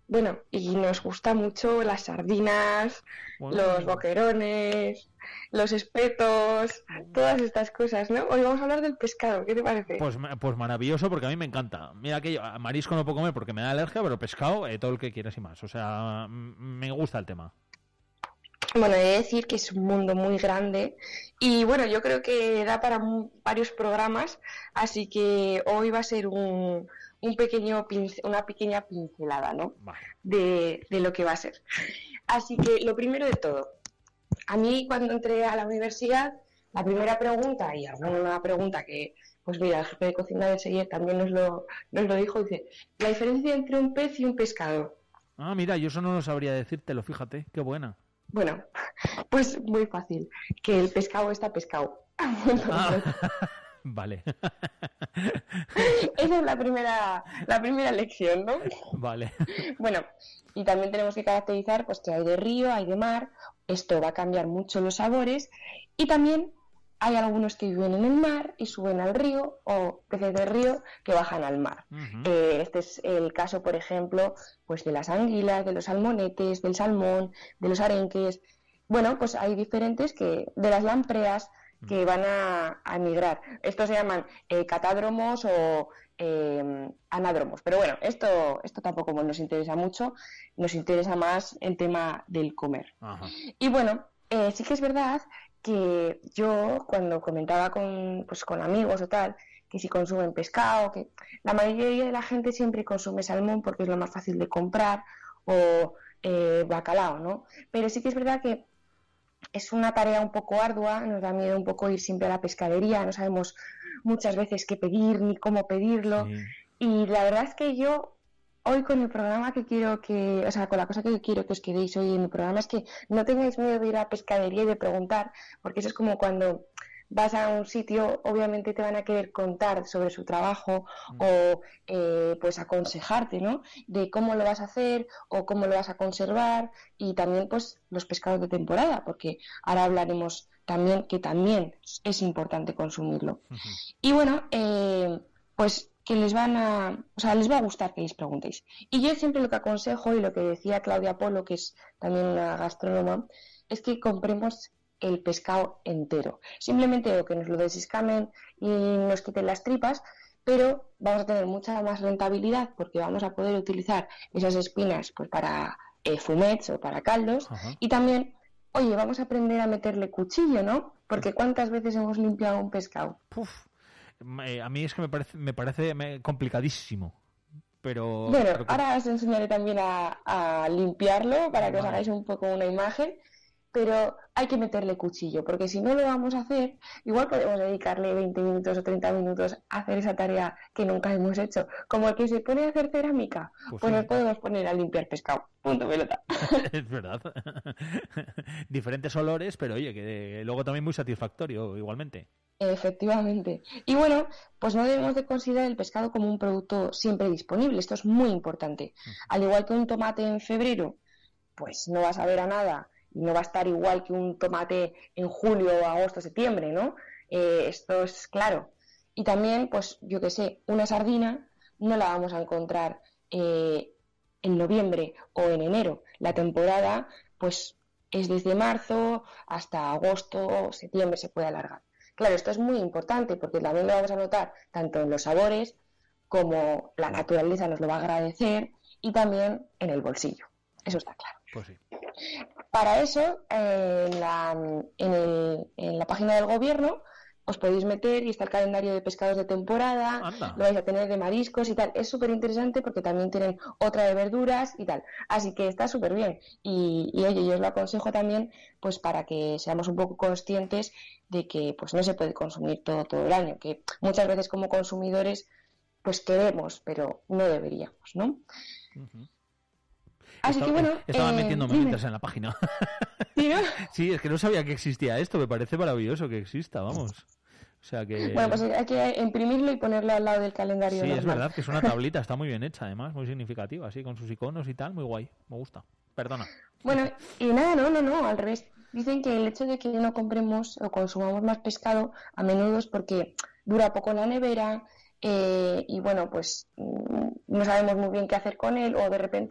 Bueno, y nos gusta mucho las sardinas, los Bueno, boquerones, los espetos, todas estas cosas, ¿no? Hoy vamos a hablar del pescado, ¿qué te parece? pues maravilloso porque a mí me encanta. Mira que yo marisco no puedo comer porque me da alergia, pero pescado, todo el que quieras y más. O sea, me gusta el tema. Bueno, he de decir que es un mundo muy grande y bueno, yo creo que da para varios programas, así que hoy va a ser una pequeña pincelada, ¿no? Vale. De lo que va a ser. Así que lo primero de todo, a mí cuando entré a la universidad, la primera pregunta y alguna pregunta que, pues mira, el jefe de cocina del Seller también nos lo dijo, dice, la diferencia entre un pez y un pescado. Ah, mira, yo eso no lo sabría decírtelo, fíjate, qué buena. Bueno, pues muy fácil, que el pescado está pescado. Ah, Entonces, vale. esa es la primera lección, ¿no? Vale. Bueno, y también tenemos que caracterizar pues que hay de río, hay de mar, esto va a cambiar mucho los sabores y también hay algunos que viven en el mar y suben al río o peces del río que bajan al mar. Ujú. Este es el caso, por ejemplo, pues de las anguilas, de los salmonetes, del salmón, de los arenques. Bueno, pues hay diferentes de las lampreas que van a migrar. Estos se llaman catádromos o anádromos. Pero bueno, esto tampoco nos interesa mucho, nos interesa más el tema del comer. Ajá. Y bueno, sí que es verdad que yo cuando comentaba pues, con amigos o tal, que si consumen pescado, que la mayoría de la gente siempre consume salmón porque es lo más fácil de comprar o bacalao, ¿no? Pero sí que es verdad que es una tarea un poco ardua, nos da miedo un poco ir siempre a la pescadería, no sabemos muchas veces qué pedir ni cómo pedirlo. Sí. Y la verdad es que yo hoy con el programa o sea, con la cosa que quiero que os quedéis hoy en el programa es que no tengáis miedo de ir a la pescadería y de preguntar, porque eso es como cuando vas a un sitio, obviamente te van a querer contar sobre su trabajo o pues aconsejarte, ¿no? De cómo lo vas a hacer o cómo lo vas a conservar y también pues los pescados de temporada, porque ahora hablaremos también que también es importante consumirlo. Ujú. Y bueno, pues que les va a gustar que les preguntéis. Y yo siempre lo que aconsejo y lo que decía Claudia Polo, que es también una gastrónoma, es que compremos el pescado entero. Simplemente o que nos lo desescamen y nos quiten las tripas, pero vamos a tener mucha más rentabilidad porque vamos a poder utilizar esas espinas pues para fumets o para caldos Ajá. y también, oye, vamos a aprender a meterle cuchillo, ¿no? Porque ¿cuántas veces hemos limpiado un pescado? Puf. A mí es que me parece complicadísimo. Bueno, Pero que... ahora os enseñaré también a limpiarlo para que os Vale. hagáis un poco una imagen, pero hay que meterle cuchillo, porque si no lo vamos a hacer, igual podemos dedicarle 20 minutos o 30 minutos a hacer esa tarea que nunca hemos hecho. Como el que se pone a hacer cerámica, Pues pues nos sí. podemos poner a limpiar pescado. Punto pelota. Es verdad. Diferentes olores, pero oye, que luego también muy satisfactorio igualmente. Efectivamente. Y bueno, pues no debemos de considerar el pescado como un producto siempre disponible. Esto es muy importante. Al igual que un tomate en febrero, pues no va a saber a nada y no va a estar igual que un tomate en julio, agosto, septiembre, ¿no? Esto es claro. Y también, pues yo que sé, una sardina no la vamos a encontrar en noviembre o en enero. La temporada, pues es desde marzo hasta agosto o septiembre, se puede alargar. Claro, esto es muy importante porque también lo vamos a notar tanto en los sabores como la naturaleza nos lo va a agradecer y también en el bolsillo. Eso está claro. Pues sí. Para eso, en la página del gobierno os podéis meter y está el calendario de pescados de temporada, Anda. lo vais a tener de mariscos y tal. Es súper interesante porque también tienen otra de verduras y tal. Así que está súper bien. Y oye, yo os lo aconsejo también pues para que seamos un poco conscientes de que pues no se puede consumir todo el año, que muchas veces como consumidores pues queremos, pero no deberíamos, ¿no? Uh-huh. Así que bueno, Estaba metiéndome dime. mientras en la página. ¿Sí, no? Sí, es que no sabía que existía esto. Me parece maravilloso que exista, vamos. O sea Bueno, que... pues hay que imprimirlo y ponerlo al lado del calendario Sí, normal. es verdad que es una tablita, está muy bien hecha, además, muy significativa, así, con sus iconos y tal, muy guay. Me gusta. Perdona. Bueno, y nada, no, al revés. Dicen que el hecho de que no compremos o consumamos más pescado a menudo es porque dura poco en la nevera y bueno, pues no sabemos muy bien qué hacer con él o de repente